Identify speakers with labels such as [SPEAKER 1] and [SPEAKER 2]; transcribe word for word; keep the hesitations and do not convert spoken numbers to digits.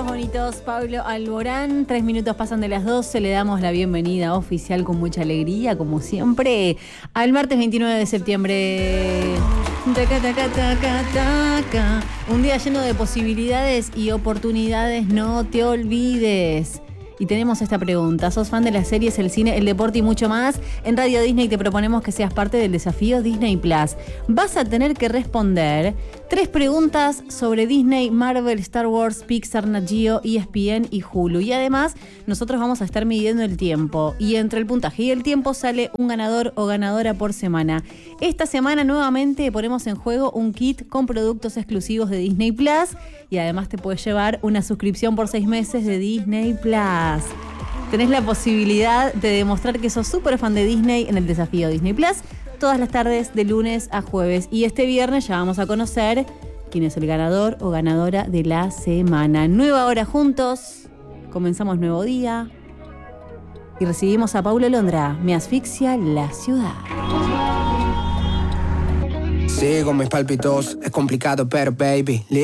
[SPEAKER 1] bonitos, Pablo Alborán. Tres minutos pasan de las doce. Le damos la bienvenida oficial con mucha alegría, como siempre, al martes veintinueve de septiembre. Taca, taca, taca, taca. Un día lleno de posibilidades y oportunidades, no te olvides. Y tenemos esta pregunta: ¿sos fan de las series, el cine, el deporte y mucho más? En Radio Disney te proponemos que seas parte del desafío Disney Plus. Vas a tener que responder tres preguntas sobre Disney, Marvel, Star Wars, Pixar, Nat Geo, E S P N y Hulu. Y además, nosotros vamos a estar midiendo el tiempo. Y entre el puntaje y el tiempo sale un ganador o ganadora por semana. Esta semana nuevamente ponemos en juego un kit con productos exclusivos de Disney Plus. Y además te puedes llevar una suscripción por seis meses de Disney Plus. Tenés la posibilidad de demostrar que sos súper fan de Disney en el desafío Disney Plus todas las tardes de lunes a jueves. Y este viernes ya vamos a conocer quién es el ganador o ganadora de la semana. Nueva hora juntos, comenzamos nuevo día y recibimos a Paulo Londra. Me asfixia la ciudad.
[SPEAKER 2] Sigo mis palpitos, es complicado pero baby